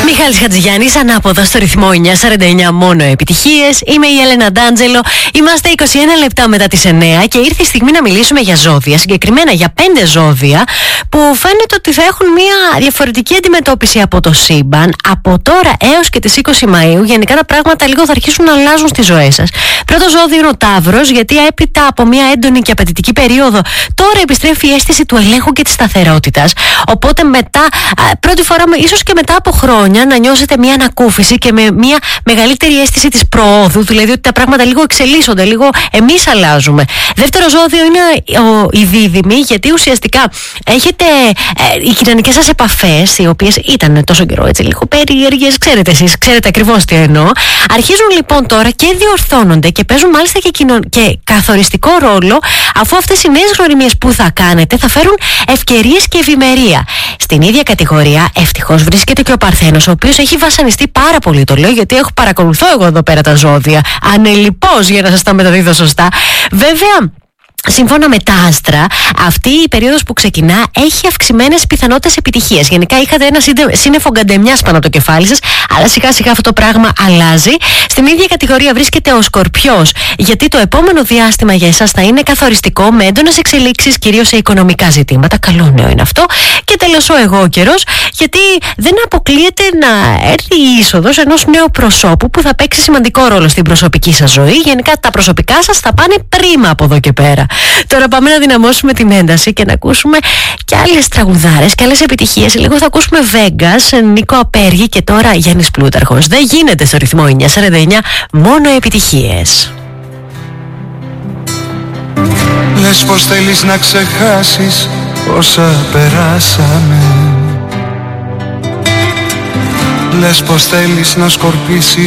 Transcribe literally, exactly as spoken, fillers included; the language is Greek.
Μιχάλης Χατζηγιάννης, ανάποδα στο ρυθμό εννιά σαράντα εννιά, μόνο επιτυχίες. Είμαι η Έλενα Ντάντζελο. Είμαστε είκοσι ένα λεπτά μετά τις εννιά και ήρθε η στιγμή να μιλήσουμε για ζώδια. Συγκεκριμένα για πέντε ζώδια που φαίνεται ότι θα έχουν μια διαφορετική αντιμετώπιση από το σύμπαν. Από τώρα έως και τις είκοσι Μαΐου, γενικά τα πράγματα λίγο θα αρχίσουν να αλλάζουν στις ζωές σας. Πρώτο ζώδιο είναι ο Ταύρος, γιατί έπειτα από μια έντονη και απαιτητική περίοδο, τώρα επιστρέφει η αίσθηση του ελέγχου και της σταθερότητας. Οπότε μετά, πρώτη φορά, ίσως και μετά από χρόνια, να νιώσετε μια ανακούφιση και με μια μεγαλύτερη αίσθηση της προόδου, δηλαδή ότι τα πράγματα λίγο εξελίσσονται, λίγο εμείς αλλάζουμε. Δεύτερο ζώδιο είναι ο, οι δίδυμοι, γιατί ουσιαστικά έχετε ε, οι κοινωνικές σας επαφές, οι οποίες ήταν τόσο καιρό έτσι λίγο περίεργες, ξέρετε εσείς, ξέρετε ακριβώς τι εννοώ. Αρχίζουν λοιπόν τώρα και διορθώνονται και παίζουν μάλιστα και, κοινο... και καθοριστικό ρόλο, αφού αυτές οι νέες γνωριμίες που θα κάνετε θα φέρουν ευκαιρίες και ευημερία. Στην ίδια κατηγορία ευτυχώς βρίσκεται και ο Παρθένος, ο οποίος έχει βασανιστεί πάρα πολύ. Το λέω γιατί έχω παρακολουθώ εγώ εδώ πέρα τα ζώδια ανελιπώς, για να σας τα μεταδίδω σωστά. Βέβαια, σύμφωνα με τα άστρα, αυτή η περίοδος που ξεκινά έχει αυξημένες πιθανότητες επιτυχίας. Γενικά είχατε ένα σύννεφο γκαντεμιάς πάνω από το κεφάλι σας, αλλά σιγά σιγά αυτό το πράγμα αλλάζει. Στην ίδια κατηγορία βρίσκεται ο Σκορπιός, γιατί το επόμενο διάστημα για εσάς θα είναι καθοριστικό, με έντονες εξελίξεις, κυρίως σε οικονομικά ζητήματα. Καλό νέο είναι αυτό. Και τελεσώ εγώ ο καιρός, γιατί δεν αποκλείεται να έρθει η είσοδος ενός νέου προσώπου που θα παίξει σημαντικό ρόλο στην προσωπική σας ζωή. Γενικά τα προσωπικά σας θα πάνε πρίμα από εδώ και πέρα. Τώρα πάμε να δυναμώσουμε την ένταση και να ακούσουμε και άλλες τραγουδάρες και άλλες επιτυχίες. Λίγο θα ακούσουμε Vegas, Νίκο Απέργη και τώρα Γιάννης Πλούταρχος. Δεν γίνεται στο ρυθμό εννιά σαράντα εννιά, μόνο επιτυχίες. Λες πως θέλεις να ξεχάσεις όσα περάσαμε. Λες πως θέλεις να σκορπίσεις